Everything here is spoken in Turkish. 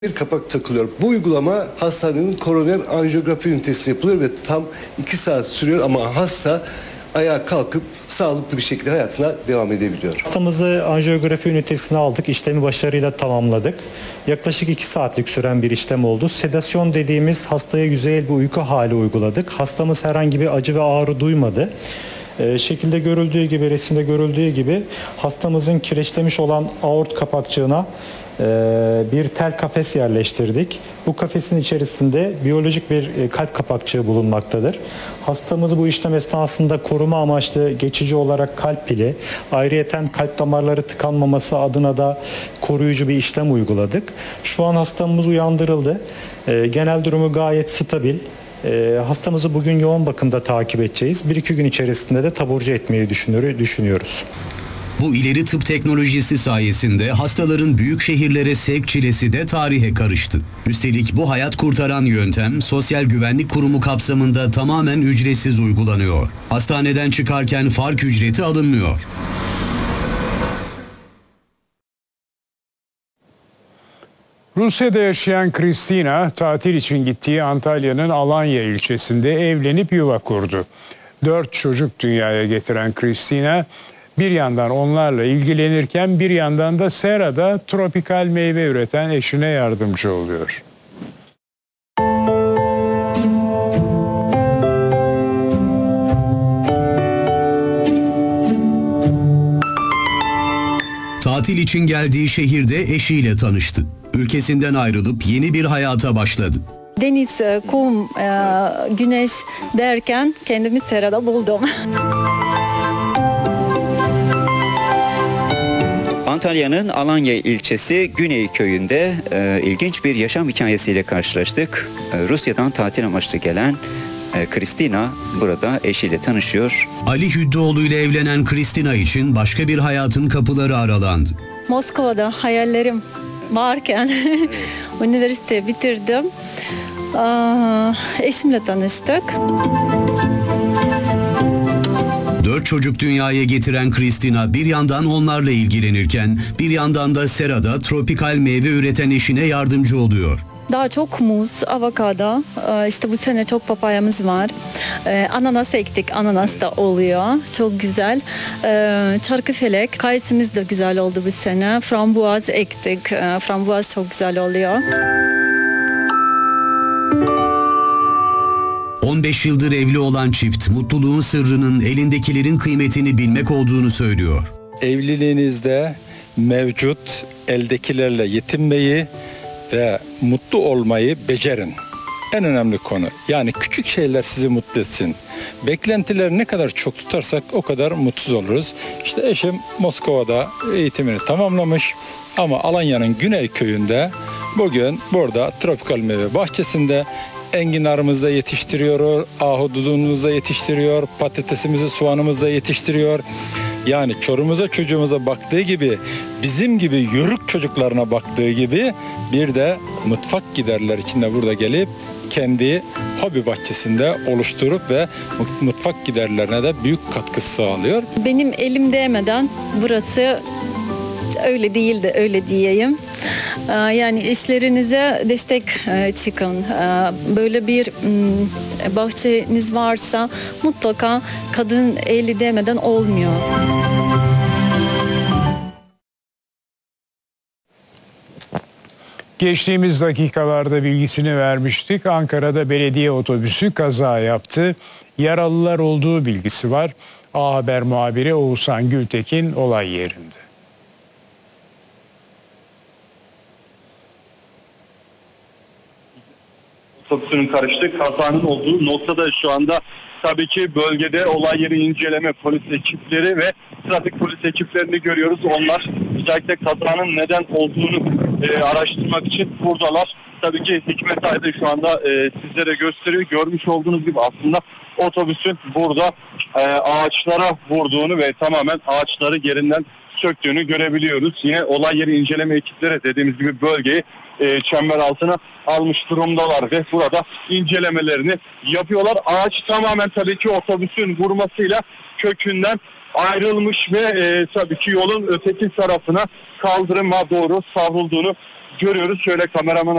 bir kapak takılıyor. Bu uygulama hastanenin koroner anjiyografi ünitesinde yapılıyor ve tam 2 saat sürüyor ama hasta ayağa kalkıp sağlıklı bir şekilde hayatına devam edebiliyor. Hastamızı anjiyografi ünitesine aldık, işlemi başarıyla tamamladık. Yaklaşık 2 saatlik süren bir işlem oldu. Sedasyon dediğimiz hastaya yüzeyel bir uyku hali uyguladık. Hastamız herhangi bir acı ve ağrı duymadı. Şekilde görüldüğü gibi, resimde görüldüğü gibi hastamızın kireçlemiş olan aort kapakçığına bir tel kafes yerleştirdik. Bu kafesin içerisinde biyolojik bir kalp kapakçığı bulunmaktadır. Hastamızı bu işlem esnasında koruma amaçlı geçici olarak kalp pili, ayrıyeten kalp damarları tıkanmaması adına da koruyucu bir işlem uyguladık. Şu an hastamız uyandırıldı. Genel durumu gayet stabil. Hastamızı bugün yoğun bakımda takip edeceğiz. 1-2 gün içerisinde de taburcu etmeyi düşünüyoruz. Bu ileri tıp teknolojisi sayesinde hastaların büyük şehirlere sevk çilesi de tarihe karıştı. Üstelik bu hayat kurtaran yöntem Sosyal Güvenlik Kurumu kapsamında tamamen ücretsiz uygulanıyor. Hastaneden çıkarken fark ücreti alınmıyor. Rusya'da yaşayan Kristina, tatil için gittiği Antalya'nın Alanya ilçesinde evlenip yuva kurdu. 4 çocuk dünyaya getiren Kristina, bir yandan onlarla ilgilenirken bir yandan da serada tropikal meyve üreten eşine yardımcı oluyor. Tatil için geldiği şehirde eşiyle tanıştı. Ülkesinden ayrılıp yeni bir hayata başladı. Deniz, kum, güneş derken kendimi serada buldum. Antalya'nın Alanya ilçesi Güney köyünde ilginç bir yaşam hikayesiyle karşılaştık. Rusya'dan tatil amaçlı gelen Kristina burada eşiyle tanışıyor. Ali Hüddüoğlu ile evlenen Kristina için başka bir hayatın kapıları aralandı. Moskova'da hayallerim varken üniversite bitirdim. Eşimle tanıştık. 4 çocuk dünyaya getiren Kristina bir yandan onlarla ilgilenirken bir yandan da serada tropikal meyve üreten eşine yardımcı oluyor. Daha çok muz, avokado, işte bu sene çok papayamız var. Ananas ektik, ananas da oluyor. Çok güzel. Çarkıfelek, kayısımız da güzel oldu bu sene. Frambuaz ektik, frambuaz çok güzel oluyor. 15 yıldır evli olan çift mutluluğun sırrının elindekilerin kıymetini bilmek olduğunu söylüyor. Evliliğinizde mevcut eldekilerle yetinmeyi ve mutlu olmayı becerin. En önemli konu. Yani küçük şeyler sizi mutlu etsin. Beklentileri ne kadar çok tutarsak o kadar mutsuz oluruz. İşte eşim Moskova'da eğitimini tamamlamış ama Alanya'nın Güney köyünde bugün burada tropikal meyve bahçesinde enginarımızda yetiştiriyor, ahududumuzu yetiştiriyor, patatesimizi, soğanımızda yetiştiriyor. Yani çorumuza çocuğumuza baktığı gibi, bizim gibi yörük çocuklarına baktığı gibi bir de mutfak giderler içinde burada gelip kendi hobi bahçesinde oluşturup ve mutfak giderlerine de büyük katkı sağlıyor. Benim elim değmeden burası öyle değil de öyle diyeyim. Yani işlerinize destek çıkın. Böyle bir bahçeniz varsa mutlaka kadın eli değmeden olmuyor. Geçtiğimiz dakikalarda bilgisini vermiştik. Ankara'da belediye otobüsü kaza yaptı. Yaralılar olduğu bilgisi var. A Haber muhabiri Oğuzhan Gültekin olay yerinde. Otobüsünün karıştığı kazanın olduğu noktada şu anda tabii ki bölgede olay yeri inceleme polis ekipleri ve trafik polis ekiplerini görüyoruz. Onlar özellikle kazanın neden olduğunu araştırmak için buradalar. Tabii ki Hikmet Aydın şu anda sizlere gösteriyor. Görmüş olduğunuz gibi aslında otobüsün burada ağaçlara vurduğunu ve tamamen ağaçları yerinden söktüğünü görebiliyoruz. Yine olay yeri inceleme ekipleri dediğimiz gibi bölgeyi çember altına almış durumdalar ve burada incelemelerini yapıyorlar. Ağaç tamamen tabii ki otobüsün vurmasıyla kökünden ayrılmış ve tabii ki yolun öteki tarafına kaldırıma doğru savrulduğunu görüyoruz. Şöyle kameraman